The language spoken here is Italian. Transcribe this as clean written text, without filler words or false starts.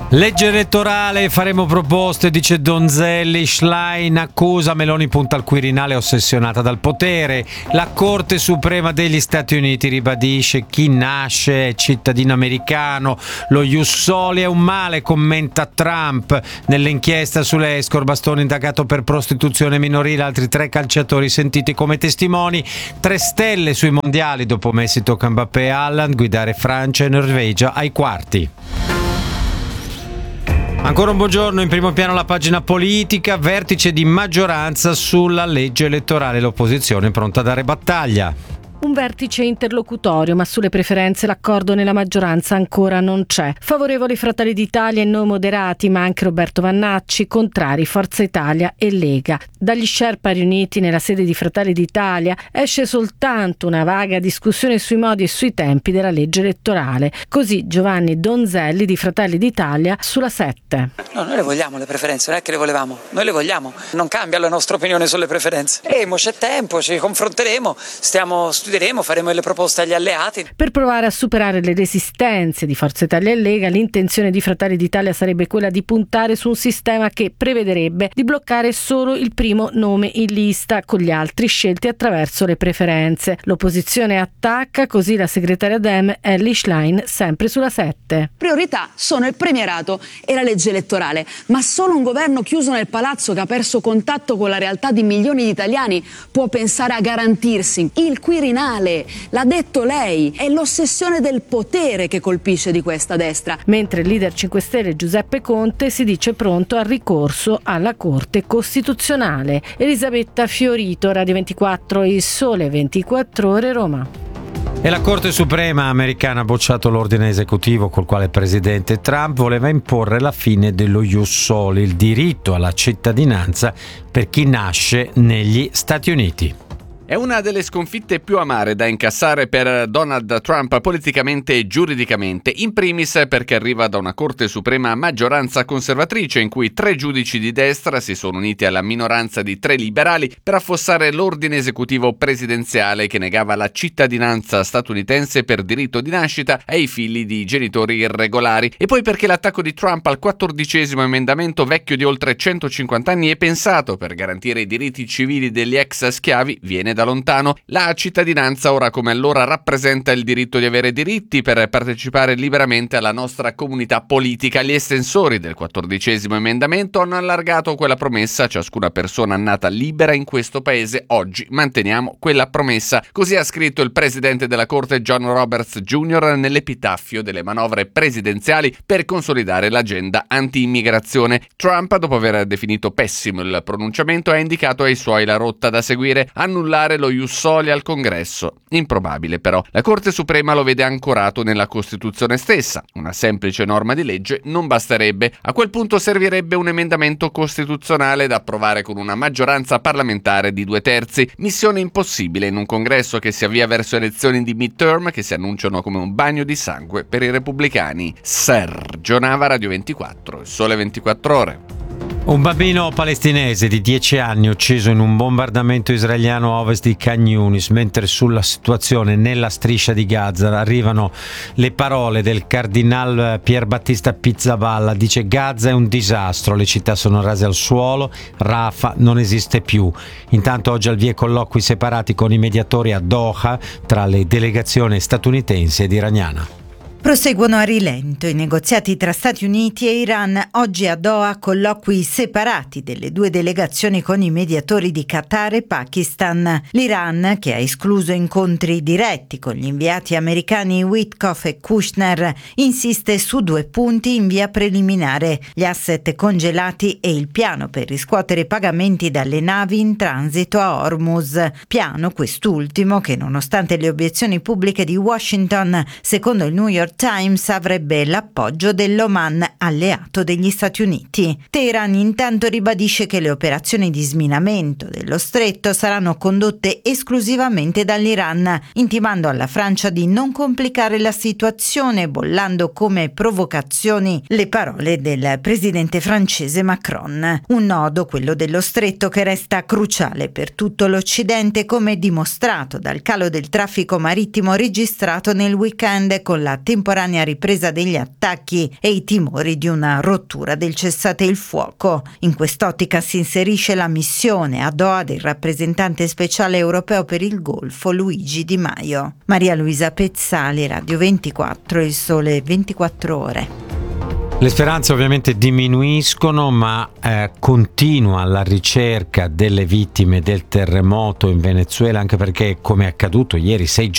Legge elettorale, faremo proposte, dice Donzelli. Schlein accusa, Meloni punta al Quirinale, ossessionata dal potere. La Corte Suprema degli Stati Uniti ribadisce: chi nasce è cittadino americano, lo ius soli è un male, commenta Trump. Nell'inchiesta sull'Escort, Bastoni indagato per prostituzione minorile, altri 3 calciatori sentiti come testimoni. 3 stelle sui mondiali, dopo Messi tocca Mbappé e Haaland guidare Francia e Norvegia ai quarti. Ancora un buongiorno, in primo piano la pagina politica, vertice di maggioranza sulla legge elettorale, l'opposizione pronta a dare battaglia. Un vertice interlocutorio, ma sulle preferenze l'accordo nella maggioranza ancora non c'è. Favorevoli Fratelli d'Italia e Noi Moderati, ma anche Roberto Vannacci, contrari Forza Italia e Lega. Dagli Sherpa riuniti nella sede di Fratelli d'Italia esce soltanto una vaga discussione sui modi e sui tempi della legge elettorale. Così Giovanni Donzelli di Fratelli d'Italia sulla 7. No, noi le vogliamo le preferenze, non è che le volevamo, noi le vogliamo. Non cambia la nostra opinione sulle preferenze. C'è tempo, ci confronteremo, studieremo, faremo le proposte agli alleati. Per provare a superare le resistenze di Forza Italia e Lega, l'intenzione di Fratelli d'Italia sarebbe quella di puntare su un sistema che prevederebbe di bloccare solo il primo nome in lista, con gli altri scelti attraverso le preferenze. L'opposizione attacca così la segretaria Dem Elly Schlein, sempre sulla 7. Priorità sono il premierato e la legge elettorale, ma solo un governo chiuso nel palazzo che ha perso contatto con la realtà di milioni di italiani può pensare a garantirsi. Il Quirinale, l'ha detto lei, è l'ossessione del potere che colpisce di questa destra. Mentre il leader 5 Stelle Giuseppe Conte si dice pronto al ricorso alla Corte Costituzionale. Elisabetta Fiorito, Radio 24, Il Sole 24 Ore, Roma. E la Corte Suprema americana ha bocciato l'ordine esecutivo col quale il presidente Trump voleva imporre la fine dello ius soli, il diritto alla cittadinanza per chi nasce negli Stati Uniti. È una delle sconfitte più amare da incassare per Donald Trump politicamente e giuridicamente, in primis perché arriva da una Corte Suprema a maggioranza conservatrice in cui 3 giudici di destra si sono uniti alla minoranza di 3 liberali per affossare l'ordine esecutivo presidenziale che negava la cittadinanza statunitense per diritto di nascita ai figli di genitori irregolari, e poi perché l'attacco di Trump al 14° emendamento, vecchio di oltre 150 anni e pensato per garantire i diritti civili degli ex schiavi, viene da lontano. La cittadinanza ora come allora rappresenta il diritto di avere diritti per partecipare liberamente alla nostra comunità politica. Gli estensori del 14° emendamento hanno allargato quella promessa a ciascuna persona nata libera in questo paese. Oggi manteniamo quella promessa. Così ha scritto il presidente della Corte John Roberts Jr. nell'epitaffio delle manovre presidenziali per consolidare l'agenda anti-immigrazione. Trump, dopo aver definito pessimo il pronunciamento, ha indicato ai suoi la rotta da seguire: annullare lo ius soli al Congresso. Improbabile però. La Corte Suprema lo vede ancorato nella Costituzione stessa. Una semplice norma di legge non basterebbe. A quel punto servirebbe un emendamento costituzionale da approvare con una maggioranza parlamentare di 2/3. Missione impossibile in un Congresso che si avvia verso elezioni di midterm che si annunciano come un bagno di sangue per i repubblicani. Sergio Nava, Radio 24, Il Sole 24 Ore. Un bambino palestinese di 10 anni ucciso in un bombardamento israeliano a ovest di Khan Yunis, mentre sulla situazione nella striscia di Gaza arrivano le parole del cardinal Pier Battista Pizzaballa. Dice: Gaza è un disastro, le città sono rase al suolo, Rafah non esiste più. Intanto oggi al via colloqui separati con i mediatori a Doha tra le delegazioni statunitense ed iraniana. Proseguono a rilento i negoziati tra Stati Uniti e Iran. Oggi a Doha colloqui separati delle 2 delegazioni con i mediatori di Qatar e Pakistan. L'Iran, che ha escluso incontri diretti con gli inviati americani Witkoff e Kushner, insiste su 2 punti in via preliminare: gli asset congelati e il piano per riscuotere pagamenti dalle navi in transito a Hormuz. Piano quest'ultimo che, nonostante le obiezioni pubbliche di Washington, secondo il New York Times avrebbe l'appoggio dell'Oman, alleato degli Stati Uniti. Teheran intanto ribadisce che le operazioni di sminamento dello stretto saranno condotte esclusivamente dall'Iran, intimando alla Francia di non complicare la situazione, bollando come provocazioni le parole del presidente francese Macron. Un nodo, quello dello stretto, che resta cruciale per tutto l'Occidente, come dimostrato dal calo del traffico marittimo registrato nel weekend con la temporanea ripresa degli attacchi e i timori di una rottura del cessate il fuoco. In quest'ottica si inserisce la missione a Doha del rappresentante speciale europeo per il Golfo Luigi Di Maio. Maria Luisa Pezzali, Radio 24, Il Sole 24 Ore. Le speranze ovviamente diminuiscono, ma continua la ricerca delle vittime del terremoto in Venezuela, anche perché, come è accaduto ieri 6